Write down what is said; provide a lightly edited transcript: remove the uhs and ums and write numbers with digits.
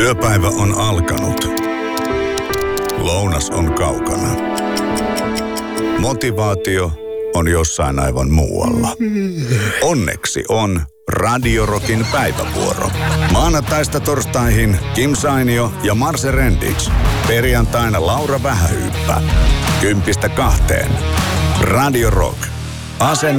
Työpäivä on alkanut. Lounas on kaukana. Motivaatio on jossain aivan muualla. Onneksi on Radio Rockin päivävuoro. Maanantaista torstaihin Kim Sainio ja Marse Rendic. Perjantaina Laura Vähähyyppä. 10:00–2. Radio Rock. Asenne